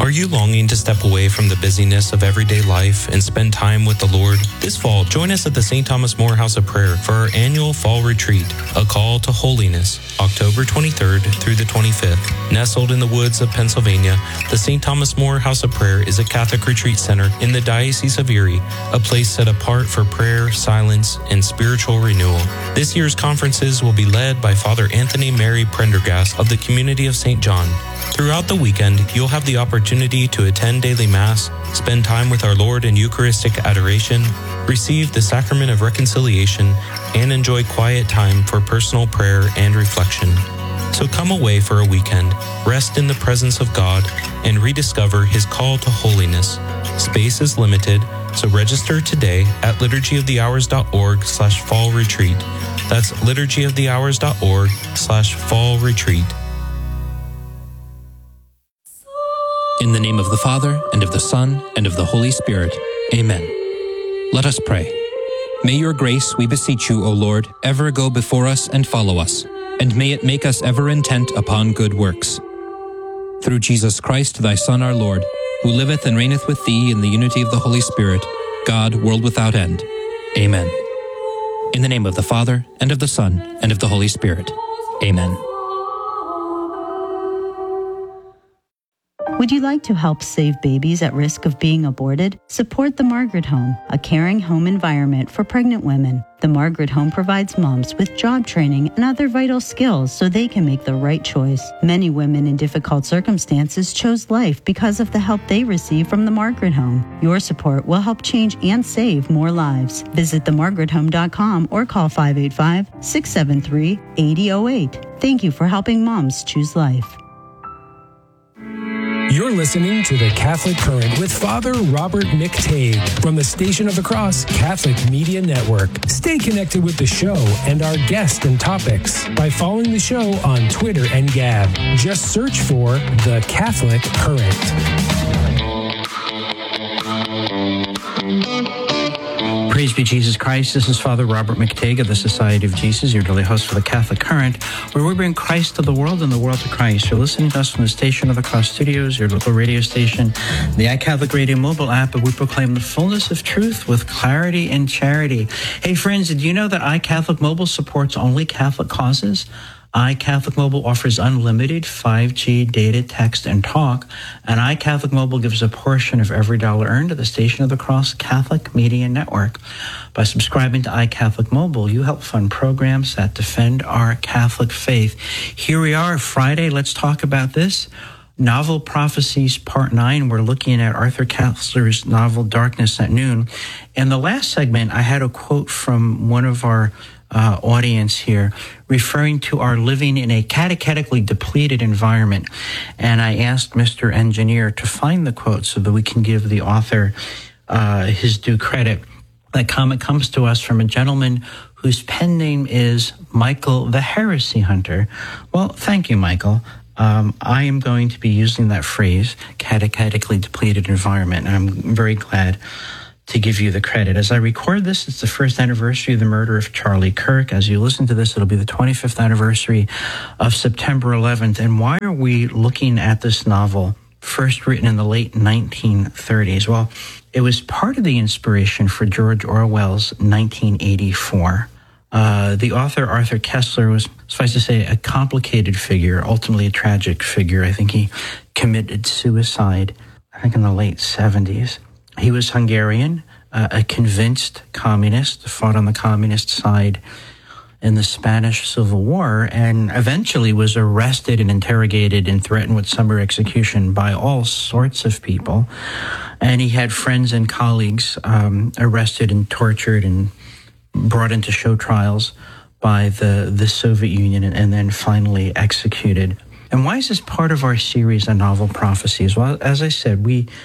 Are you longing to step away from the busyness of everyday life and spend time with the Lord? This fall, join us at the St. Thomas More House of Prayer for our annual Fall Retreat, A Call to Holiness, October 23rd through the 25th. Nestled in the woods of Pennsylvania, the St. Thomas More House of Prayer is a Catholic retreat center in the Diocese of Erie, a place set apart for prayer, silence, and spiritual renewal. This year's conferences will be led by Father Anthony Mary Prendergast of the Community of St. John. Throughout the weekend, you'll have the opportunity to attend daily Mass, spend time with our Lord in Eucharistic adoration, receive the Sacrament of Reconciliation, and enjoy quiet time for personal prayer and reflection. So come away for a weekend, rest in the presence of God, and rediscover His call to holiness. Space is limited, so register today at liturgyofthehours.org/fall retreat. That's liturgyofthehours.org/fall retreat. In the name of the Father, and of the Son, and of the Holy Spirit. Amen. Let us pray. May your grace, we beseech you, O Lord, ever go before us and follow us, and may it make us ever intent upon good works. Through Jesus Christ, thy Son, our Lord, who liveth and reigneth with thee in the unity of the Holy Spirit, God, world without end. Amen. In the name of the Father, and of the Son, and of the Holy Spirit. Amen. Would you like to help save babies at risk of being aborted? Support the Margaret Home, a caring home environment for pregnant women. The Margaret Home provides moms with job training and other vital skills so they can make the right choice. Many women in difficult circumstances chose life because of the help they receive from the Margaret Home. Your support will help change and save more lives. Visit themargarethome.com or call 585-673-8008. Thank you for helping moms choose life. You're listening to The Catholic Current with Father Robert McTague from the Station of the Cross Catholic Media Network. Stay connected with the show and our guests and topics by following the show on Twitter and Gab. Just search for The Catholic Current. Praise be Jesus Christ. This is Father Robert McTague of the Society of Jesus, your daily host for the Catholic Current, where we bring Christ to the world and the world to Christ. You're listening to us from the Station of the Cross Studios, your local radio station, the iCatholic Radio mobile app, and we proclaim the fullness of truth with clarity and charity. Hey friends, did you know that iCatholic Mobile supports only Catholic causes? iCatholic Mobile offers unlimited 5G data, text, and talk, and iCatholic Mobile gives a portion of every dollar earned to the Station of the Cross Catholic Media Network. By subscribing to iCatholic Mobile, you help fund programs that defend our Catholic faith. Here we are, Friday. Let's talk about this. Novel Prophecies, Part 9. We're looking at Arthur Koestler's novel Darkness at Noon. In the last segment, I had a quote from one of our audience here, referring to our living in a catechetically depleted environment. And I asked Mr. Engineer to find the quote so that we can give the author his due credit. That comment comes to us from a gentleman whose pen name is Michael the Heresy Hunter. Well, thank you, Michael. I am going to be using that phrase, catechetically depleted environment, and I'm very glad to give you the credit. As I record this, it's the first anniversary of the murder of Charlie Kirk. As you listen to this, it'll be the 25th anniversary of September 11th. And why are we looking at this novel, first written in the late 1930s? Well, it was part of the inspiration for George Orwell's 1984. The author, Arthur Koestler, was, suffice to say, a complicated figure, ultimately a tragic figure. I think he committed suicide, in the late 70s. He was Hungarian, a convinced communist, fought on the communist side in the Spanish Civil War, and eventually was arrested and interrogated and threatened with summary execution by all sorts of people. And he had friends and colleagues arrested and tortured and brought into show trials by the Soviet Union and then finally executed. And why is this part of our series on novel prophecies? Well, as I said,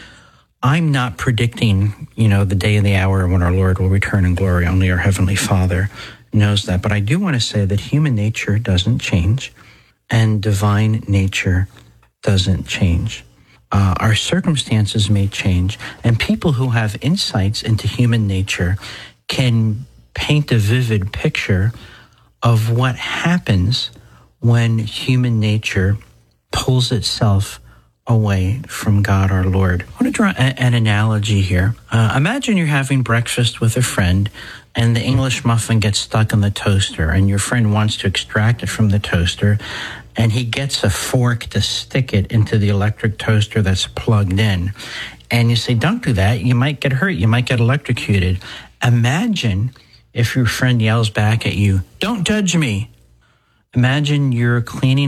I'm not predicting, the day and the hour when our Lord will return in glory. Only our Heavenly Father knows that. But I do want to say that human nature doesn't change and divine nature doesn't change. Our circumstances may change, and people who have insights into human nature can paint a vivid picture of what happens when human nature pulls itself away from God our Lord. I want to draw an analogy here. Imagine you're having breakfast with a friend and the English muffin gets stuck in the toaster and your friend wants to extract it from the toaster and he gets a fork to stick it into the electric toaster that's plugged in. And you say, don't do that. You might get hurt. You might get electrocuted. Imagine if your friend yells back at you, don't judge me. Imagine you're cleaning,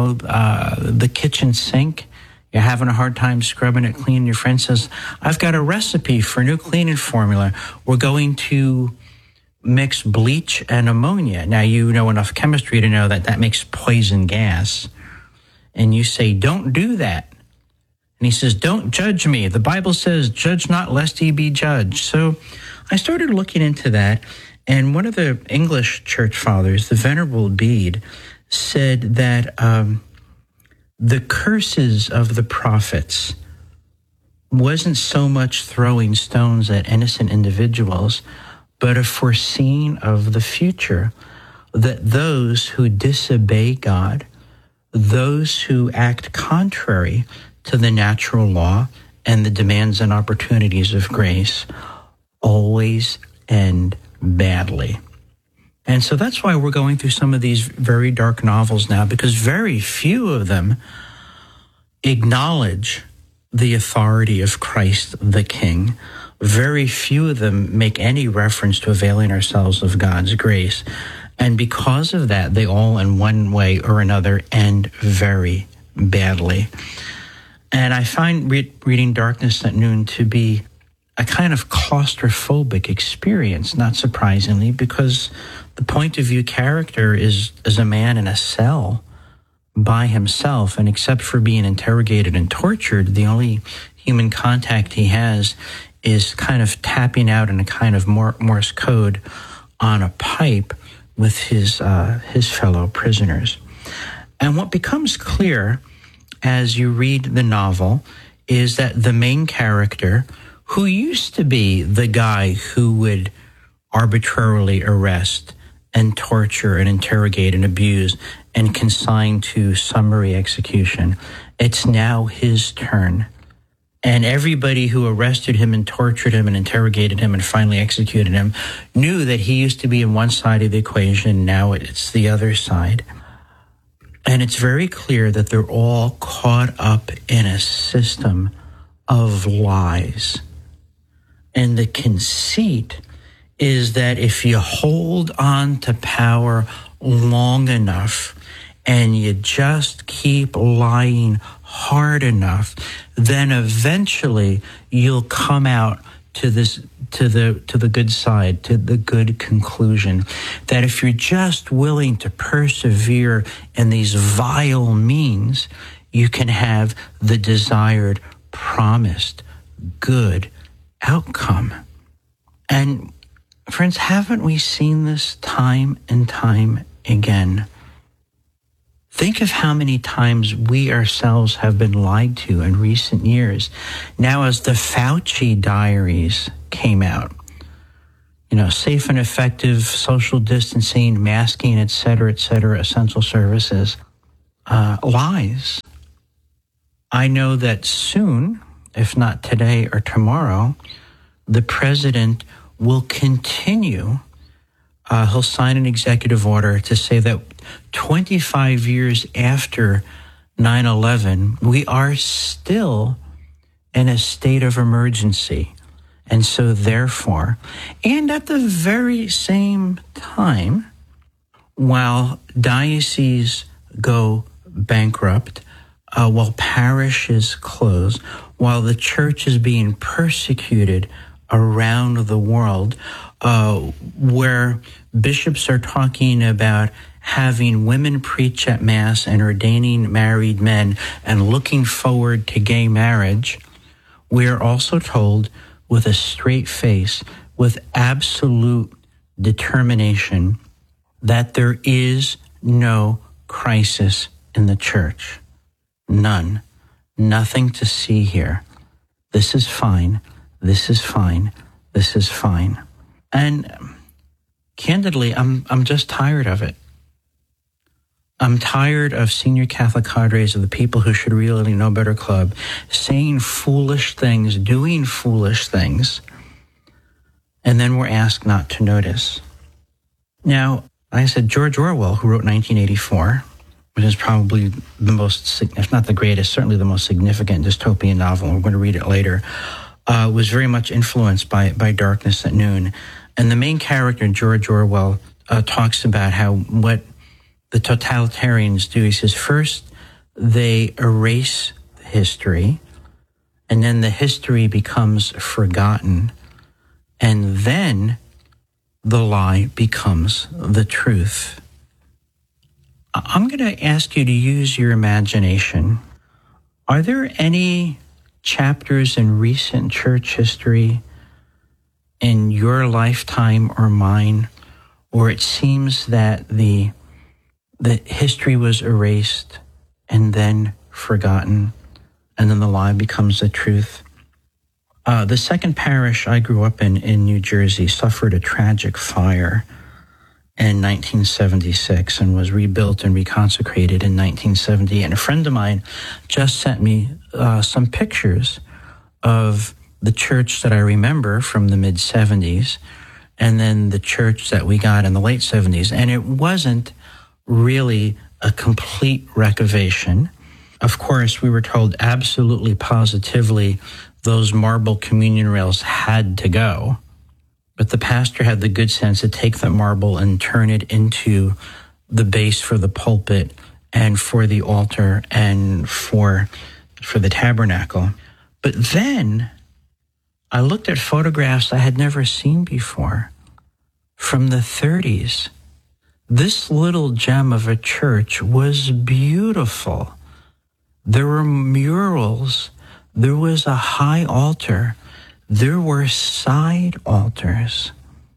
the kitchen sink. You're having a hard time scrubbing it clean. Your friend says, I've got a recipe for a new cleaning formula. We're going to mix bleach and ammonia. Now, you know enough chemistry to know that makes poison gas. And you say, don't do that. And he says, don't judge me. The Bible says, judge not lest ye be judged. So I started looking into that. And one of the English church fathers, the Venerable Bede, said that the curses of the prophets wasn't so much throwing stones at innocent individuals, but a foreseeing of the future, that those who disobey God, those who act contrary to the natural law and the demands and opportunities of grace, always end badly. And so that's why we're going through some of these very dark novels now, because very few of them acknowledge the authority of Christ the King. Very few of them make any reference to availing ourselves of God's grace. And because of that, they all in one way or another end very badly. And I find reading Darkness at Noon to be a kind of claustrophobic experience, not surprisingly, because the point of view character is a man in a cell by himself, and except for being interrogated and tortured, the only human contact he has is kind of tapping out in a kind of Morse code on a pipe with his fellow prisoners. And what becomes clear as you read the novel is that the main character, who used to be the guy who would arbitrarily arrest and torture and interrogate and abuse and consign to summary execution, it's now his turn. And everybody who arrested him and tortured him and interrogated him and finally executed him knew that he used to be on one side of the equation, now it's the other side. And it's very clear that they're all caught up in a system of lies. And the conceit is that if you hold on to power long enough and you just keep lying hard enough, then eventually you'll come out to the good side, to the good conclusion. That if you're just willing to persevere in these vile means, you can have the desired, promised, good outcome. And friends, haven't we seen this time and time again? Think of how many times we ourselves have been lied to in recent years. Now, as the Fauci diaries came out, safe and effective social distancing, masking, et cetera, essential services, lies. I know that soon, if not today or tomorrow, the president will continue. He'll sign an executive order to say that 25 years after 9/11, we are still in a state of emergency. And so therefore, and at the very same time, while dioceses go bankrupt, while parishes close, while the church is being persecuted around the world, where bishops are talking about having women preach at Mass and ordaining married men and looking forward to gay marriage, we are also told with a straight face, with absolute determination, that there is no crisis in the church. None. Nothing to see here. This is fine. This is fine. This is fine. And candidly, I'm just tired of it. I'm tired of senior Catholic cadres of the People Who Should Really Know Better Club saying foolish things, doing foolish things, and then we're asked not to notice. Now, like I said, George Orwell, who wrote 1984, which is probably the most, if not the greatest, certainly the most significant dystopian novel, and we're going to read it later, was very much influenced by Darkness at Noon. And the main character, George Orwell, talks about what the totalitarians do. He says, first, they erase history, and then the history becomes forgotten, and then the lie becomes the truth. I'm going to ask you to use your imagination. Are there any chapters in recent church history in your lifetime or mine where it seems that the history was erased and then forgotten, and then the lie becomes the truth? The second parish I grew up in New Jersey, suffered a tragic fire in 1976 and was rebuilt and reconsecrated in 1978. And a friend of mine just sent me some pictures of the church that I remember from the mid-'70s and then the church that we got in the late 70s. And it wasn't really a complete renovation. Of course, we were told absolutely positively those marble communion rails had to go. But the pastor had the good sense to take that marble and turn it into the base for the pulpit and for the altar and for the tabernacle. But then I looked at photographs I had never seen before from the 30s. This little gem of a church was beautiful. There were murals. There was a high altar. There were side altars.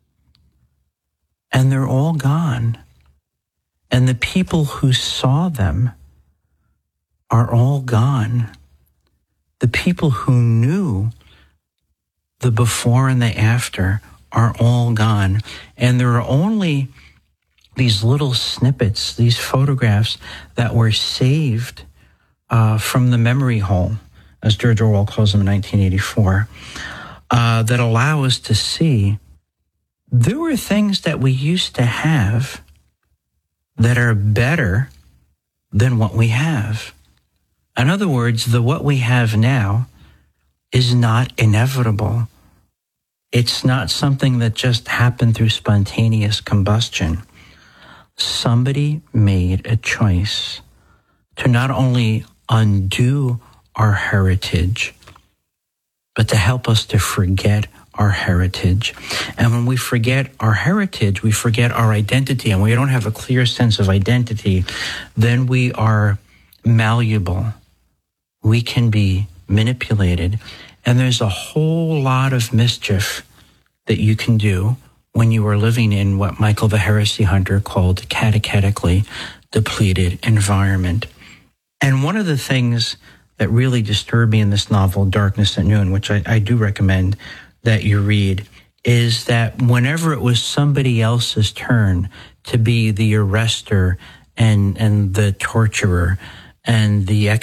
And they're all gone. And the people who saw them are all gone. The people who knew the before and the after are all gone. And there are only these little snippets, these photographs that were saved from the memory hole, as George Orwell calls them in 1984, that allow us to see there were things that we used to have that are better than what we have. In other words, what we have now is not inevitable. It's not something that just happened through spontaneous combustion. Somebody made a choice to not only undo our heritage, but to help us to forget our heritage. And when we forget our heritage, we forget our identity, and we don't have a clear sense of identity, then we are malleable. We can be manipulated. And there's a whole lot of mischief that you can do when you are living in what Michael the Heresy Hunter called catechetically depleted environment. And one of the things that really disturbed me in this novel, Darkness at Noon, which I do recommend that you read, is that whenever it was somebody else's turn to be the arrestor and the torturer and the